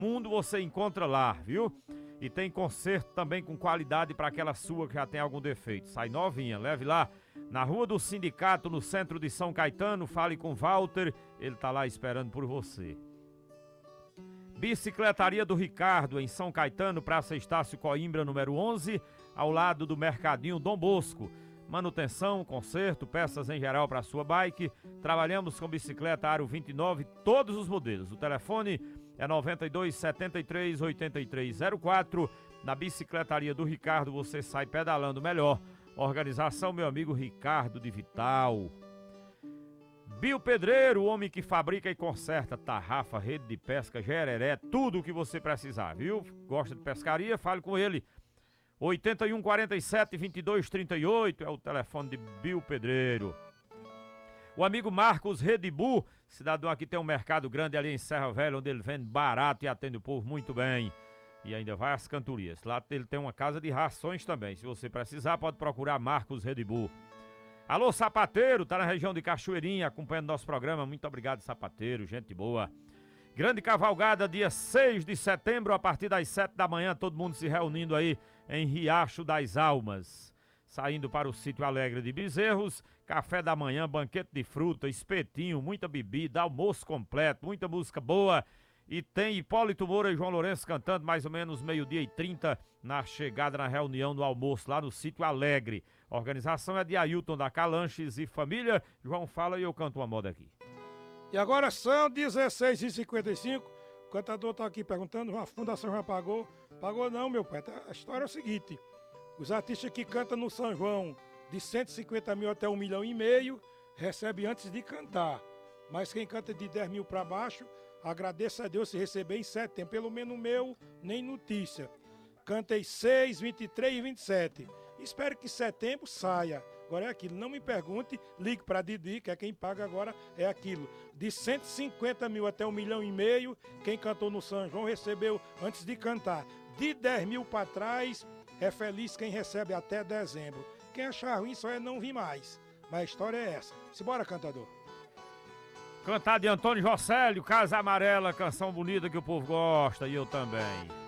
mundo você encontra lá, viu? E tem conserto também com qualidade para aquela sua que já tem algum defeito. Sai novinha, leve lá na Rua do Sindicato, no centro de São Caetano. Fale com Walter, ele tá lá esperando por você. Bicicletaria do Ricardo, em São Caetano, Praça Estácio Coimbra, número 11, ao lado do Mercadinho Dom Bosco. Manutenção, conserto, peças em geral para sua bike. Trabalhamos com bicicleta Aro 29, todos os modelos. O telefone é 92 73 83 04. Na Bicicletaria do Ricardo você sai pedalando melhor. Organização meu amigo Ricardo de Vital. Bio Pedreiro, o homem que fabrica e conserta tarrafa, rede de pesca, gereré, tudo o que você precisar, viu? Gosta de pescaria? Fale com ele. 81 47 22 38 é o telefone de Bio Pedreiro. O amigo Marcos Redibu, cidadão aqui tem um mercado grande ali em Serra Velha, onde ele vende barato e atende o povo muito bem. E ainda vai às cantorias. Lá ele tem uma casa de rações também. Se você precisar, pode procurar Marcos Redibu. Alô, sapateiro, tá na região de Cachoeirinha, acompanhando nosso programa. Muito obrigado, sapateiro, gente boa. Grande cavalgada, dia 6 de setembro, a partir das 7 da manhã, todo mundo se reunindo aí em Riacho das Almas. Saindo para o Sítio Alegre de Bezerros, café da manhã, banquete de fruta, espetinho, muita bebida, almoço completo, muita música boa. E tem Hipólito Moura e João Lourenço cantando mais ou menos 12h30 na chegada, na reunião, no almoço lá no Sítio Alegre. A organização é de Ailton da Calanches e família. João fala e eu canto uma moda aqui. E agora são 16h55. O cantador tá aqui perguntando, a fundação já pagou? Pagou não, meu pai. A história é o seguinte, os artistas que cantam no São João de 150 mil até 1,5 milhão, recebe antes de cantar. Mas quem canta de 10 mil para baixo, agradeço a Deus se receber em setembro. Pelo menos o meu, nem notícia. Cantei 6, 23 e 27. Espero que setembro saia. Agora é aquilo, não me pergunte, ligue para Didi, que é quem paga agora, é aquilo. De 150 mil até 1,5 milhão, quem cantou no São João recebeu antes de cantar. De 10 mil para trás, é feliz quem recebe até dezembro. Quem achar ruim só é não vir mais. Mas a história é essa. Simbora, cantador. Cantar de Antônio Jocélio, Casa Amarela, canção bonita que o povo gosta e eu também.